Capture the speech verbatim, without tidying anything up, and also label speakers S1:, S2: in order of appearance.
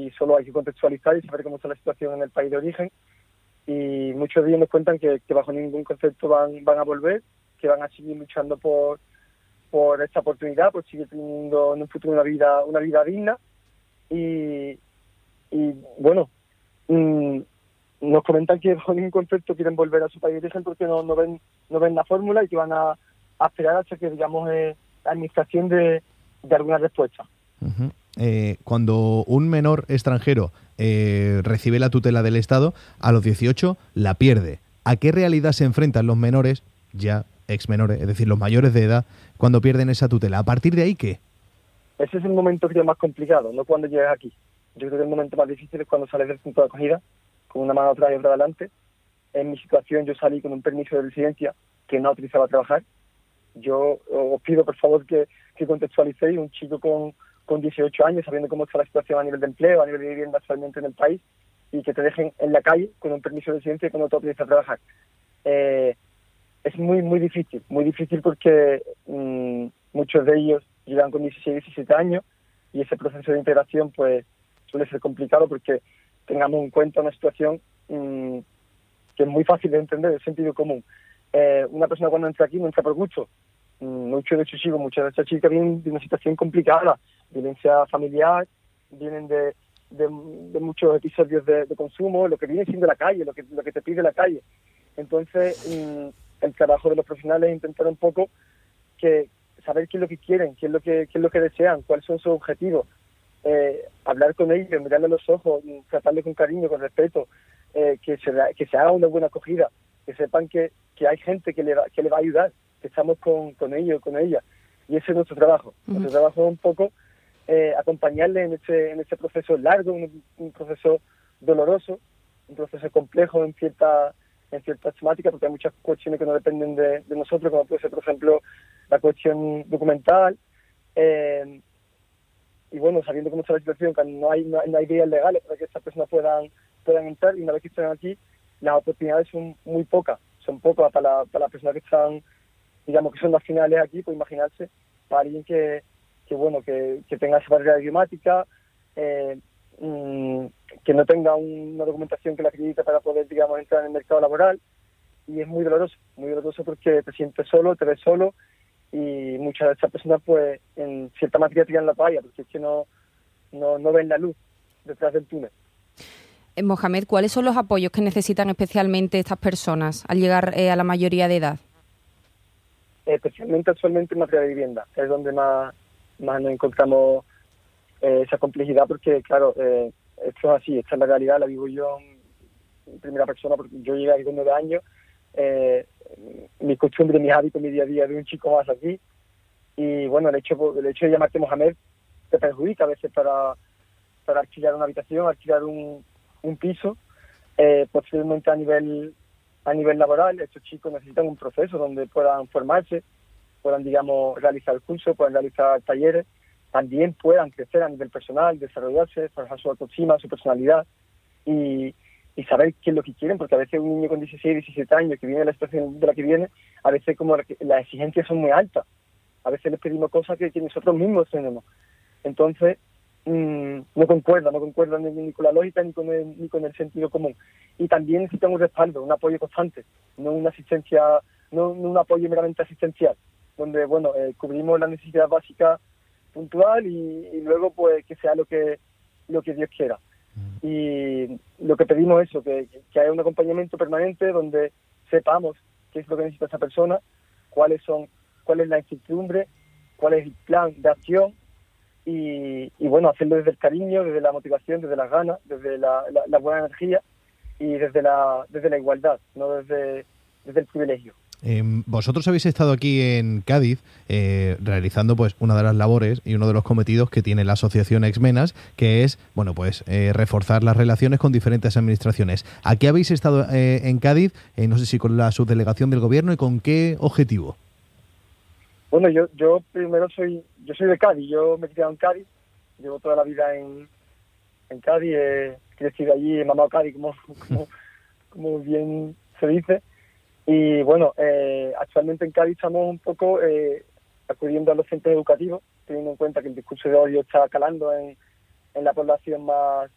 S1: y solo hay que contextualizar y saber cómo está la situación en el país de origen. Y muchos de ellos nos cuentan que, que bajo ningún concepto van, van a volver, que van a seguir luchando por, por esta oportunidad, por seguir teniendo en un futuro una vida, una vida digna. Y, y bueno, mmm, nos comentan que bajo ningún concepto quieren volver a su país de origen porque no, no ven no ven la fórmula y que van a, a esperar hasta que, digamos, eh, la administración de, de alguna respuesta.
S2: Uh-huh. Eh, cuando un menor extranjero eh, recibe la tutela del Estado, a los dieciocho la pierde. ¿A qué realidad se enfrentan los menores, ya ex menores, es decir, los mayores de edad, cuando pierden esa tutela? ¿A partir de ahí qué?
S1: Ese es el momento que es más complicado, no cuando llegas aquí. Yo creo que el momento más difícil es cuando sales del punto de acogida, con una mano atrás y otra adelante. En mi situación yo salí con un permiso de residencia que no utilizaba a trabajar. Yo os pido, por favor, que, que contextualicéis un chico con, con dieciocho años, sabiendo cómo está la situación a nivel de empleo, a nivel de vivienda actualmente en el país, y que te dejen en la calle con un permiso de residencia que no te autoriza a trabajar. Eh, es muy, muy difícil, muy difícil porque mmm, muchos de ellos llegan con dieciséis, diecisiete años y ese proceso de integración pues suele ser complicado porque tengamos en cuenta una situación mmm, que es muy fácil de entender, de sentido común. Eh, una persona cuando entra aquí no entra por gusto. Muchos de estos chicos, muchas de estas chicas vienen de una situación complicada, violencia familiar, vienen de, de, de muchos episodios de, de consumo, lo que viene siendo la calle, lo que, lo que te pide la calle. Entonces, mmm, el trabajo de los profesionales es intentar un poco que saber qué es lo que quieren, qué es lo que, qué es lo que desean, cuáles son sus objetivos, eh, hablar con ellos, mirarle a los ojos, tratarles con cariño, con respeto, eh, que, se, que se haga una buena acogida, que sepan que, que hay gente que le va, que le va a ayudar, que estamos con, con ellos, con ella. Y ese es nuestro trabajo. Uh-huh. Nuestro trabajo es un poco eh, acompañarle en este, en este proceso largo, un, un proceso doloroso, un proceso complejo en cierta en ciertas temáticas, porque hay muchas cuestiones que no dependen de, de nosotros, como puede ser, por ejemplo, la cuestión documental. Eh, y bueno, sabiendo cómo está la situación, que no hay, no hay, no hay vías legales para que estas personas puedan, puedan entrar, y una vez que estén aquí, las oportunidades son muy pocas, son pocas para, para las personas que están, digamos, que son las finales aquí, pues imaginarse, para alguien que, que bueno, que, que tenga esa barrera idiomática, eh, mmm, que no tenga un, una documentación que la acredite para poder, digamos, entrar en el mercado laboral. Y es muy doloroso, muy doloroso porque te sientes solo, te ves solo, y muchas de estas personas pues en cierta materia tiran la toalla porque es que no, no, no ven la luz detrás del túnel.
S3: Eh, Mohamed, ¿cuáles son los apoyos que necesitan especialmente estas personas al llegar eh, a la mayoría de edad?
S1: Especialmente actualmente en materia de vivienda, es donde más, más nos encontramos eh, esa complejidad, porque claro, eh, esto es así, esta es la realidad, la vivo yo en primera persona, porque yo llegué aquí con nueve años, eh, mi costumbre, mis hábitos, mi día a día de un chico más aquí, y bueno, el hecho, el hecho de llamarte Mohamed te perjudica a veces para, para alquilar una habitación, alquilar un, un piso. Eh, posteriormente a nivel a nivel laboral, estos chicos necesitan un proceso donde puedan formarse, puedan, digamos, realizar cursos, puedan realizar talleres, también puedan crecer a nivel personal, desarrollarse, forjar su autoestima, su personalidad y, y saber qué es lo que quieren, porque a veces un niño con dieciséis, diecisiete años que viene de la situación de la que viene, a veces como las exigencias son muy altas, a veces les pedimos cosas que, que nosotros mismos tenemos. Entonces, mmm, no concuerda, no concuerda ni, ni con la lógica ni con, el, ni con el sentido común. Y también necesitan un respaldo, un apoyo constante, no una asistencia, no, no un apoyo meramente asistencial, donde, bueno, eh, cubrimos la necesidad básica puntual y, y luego, pues, que sea lo que lo que Dios quiera. Y lo que pedimos es eso, que, que haya un acompañamiento permanente donde sepamos qué es lo que necesita esa persona, cuáles son, cuál es la incertidumbre, cuál es el plan de acción, y, y bueno, hacerlo desde el cariño, desde la motivación, desde las ganas, desde la, la, la buena energía y desde la desde la igualdad, no desde, desde el privilegio.
S2: Eh, vosotros habéis estado aquí en Cádiz eh, realizando pues una de las labores y uno de los cometidos que tiene la asociación Exmenas, que es bueno pues eh, reforzar las relaciones con diferentes administraciones. ¿A qué habéis estado eh, en Cádiz? Eh, no sé si con la subdelegación del gobierno, y con qué objetivo.
S1: Bueno, yo yo primero soy yo soy de Cádiz, yo me he criado en Cádiz, llevo toda la vida en, en Cádiz, he crecido allí, he mamado Cádiz, como, como, como bien se dice. Y bueno, eh, actualmente en Cádiz estamos un poco eh, acudiendo a los centros educativos, teniendo en cuenta que el discurso de odio está calando en, en la población más,